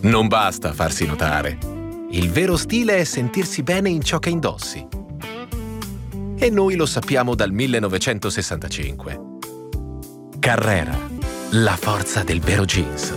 Non basta farsi notare. Il vero stile è sentirsi bene in ciò che indossi. E noi lo sappiamo dal 1965. Carrera, la forza del vero jeans.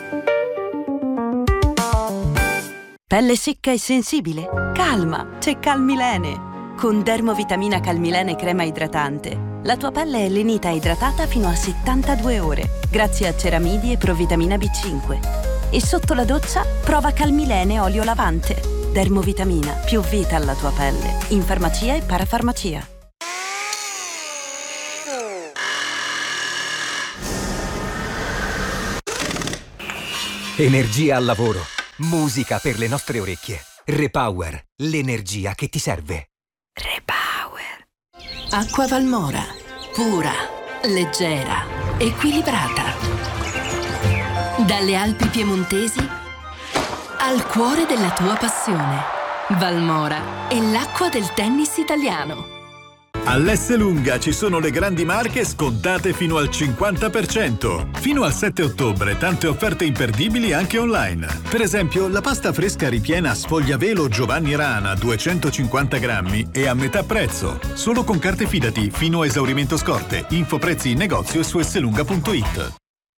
Pelle secca e sensibile? Calma, c'è Calmilene. Con Dermovitamina Calmilene crema idratante, la tua pelle è lenita e idratata fino a 72 ore, grazie a ceramidi e provitamina B5. E sotto la doccia, prova Calmilene olio lavante. Dermovitamina, più vita alla tua pelle. In farmacia e parafarmacia. Energia al lavoro. Musica per le nostre orecchie. Repower, l'energia che ti serve. Repower. Acqua Valmora. Pura, leggera, equilibrata. Dalle Alpi piemontesi al cuore della tua passione. Valmora è l'acqua del tennis italiano. All'Esselunga ci sono le grandi marche scontate fino al 50%. Fino al 7 ottobre tante offerte imperdibili anche online. Per esempio, la pasta fresca ripiena Sfogliavelo Giovanni Rana 250 grammi è a metà prezzo. Solo con carte Fidati fino a esaurimento scorte. Info prezzi in negozio e su esselunga.it.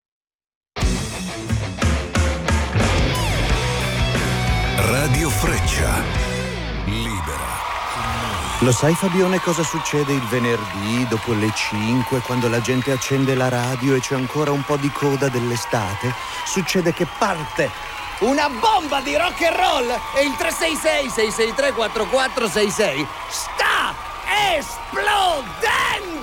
Radio Freccia. Libera. Lo sai, Fabione, cosa succede il venerdì dopo le 5 quando la gente accende la radio e c'è ancora un po' di coda dell'estate? Succede che parte una bomba di rock and roll e il 366-663-4466 sta esplodendo!